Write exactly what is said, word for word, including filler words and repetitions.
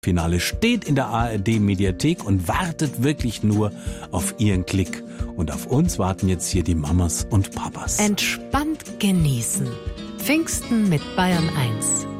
Finale steht in der A R D-Mediathek und wartet wirklich nur auf Ihren Klick. Und auf uns warten jetzt hier die Mamas und Papas. Entspannt genießen. Pfingsten mit Bayern eins.